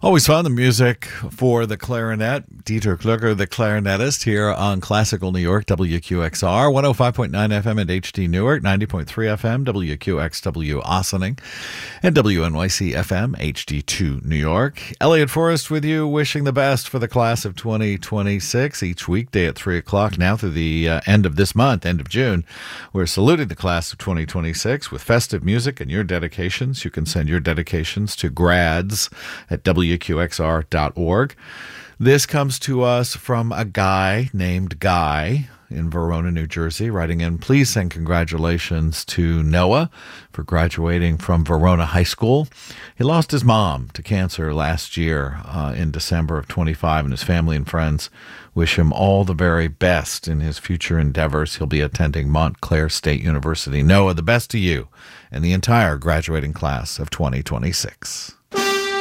Always fun, the music for the clarinet. Dieter Kluger, the clarinetist, here on Classical New York, WQXR, 105.9 FM at HD Newark, 90.3 FM, WQXW Ossining, and WNYC FM, HD2 New York. Elliot Forrest with you, wishing the best for the class of 2026 each weekday at 3 o'clock now through the end of this month, end of June. We're saluting the class of 2026 with festive music and your dedications. You can send your dedications to grads at WQXR.org. This comes to us from a guy named Guy in Verona, New Jersey, writing in, please send congratulations to Noah for graduating from Verona High School. He lost his mom to cancer last year in December of 25, and his family and friends wish him all the very best in his future endeavors. He'll be attending Montclair State University. Noah, the best to you and the entire graduating class of 2026.